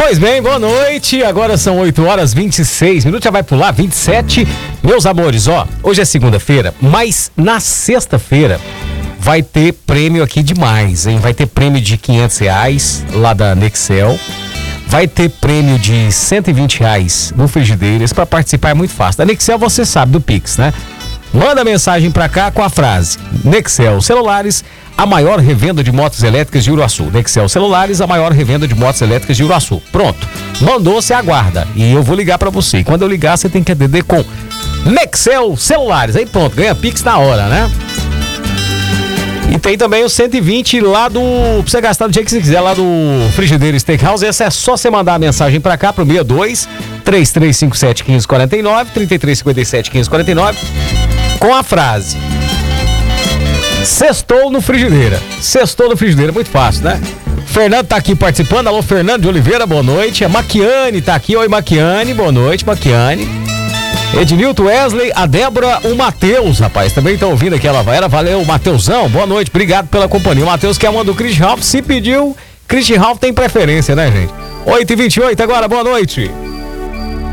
Pois bem, boa noite. Agora são 8h26, já vai pular 27. Meus amores, hoje é segunda-feira, mas na sexta-feira vai ter prêmio aqui demais, hein? Vai ter prêmio de R$500 lá da Nexel. Vai ter prêmio de R$120 no Frigideiras. Para participar é muito fácil. Da Nexel você sabe do Pix, né? Manda mensagem pra cá com a frase: Nexel Celulares, a maior revenda de motos elétricas de Uruaçu. Nexel Celulares, a maior revenda de motos elétricas de Uruaçu. Pronto. Mandou, você aguarda. E eu vou ligar pra você. E quando eu ligar, você tem que atender com Nexel Celulares. Aí pronto, ganha Pix na hora, né? E tem também o 120 lá pra você gastar do dia que você quiser, lá do Frigideiro Steakhouse. Essa é só você mandar a mensagem pra cá, pro 62-3357-1549, 3357-1549, com a frase: Sextou no Frigideira. Sextou no Frigideira, muito fácil, né? Fernando tá aqui participando. Alô, Fernando de Oliveira, boa noite. A Maquiane tá aqui. Oi, Maquiane, boa noite, Maquiane. Ednilton, Wesley, a Débora, o Matheus, rapaz, também estão ouvindo aqui a Lavaera. Valeu, Matheusão, boa noite, obrigado pela companhia. O Matheus que é uma do Christian Ralph, se pediu, Christian Ralph tem preferência, né, gente? 8h28 agora, boa noite.